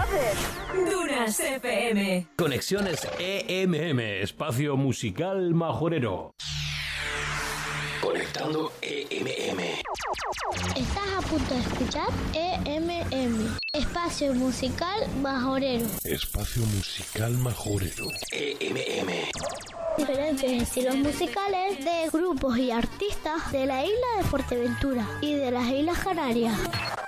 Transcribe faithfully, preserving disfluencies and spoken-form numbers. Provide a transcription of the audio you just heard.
haces? Dunas F M. Conexiones E M M, espacio musical majorero. Conectando E M M. Estás a punto de escuchar E M M, espacio musical majorero. Espacio musical majorero. E M M. Diferentes estilos musicales de grupos y artistas de la isla de Fuerteventura y de las Islas Canarias.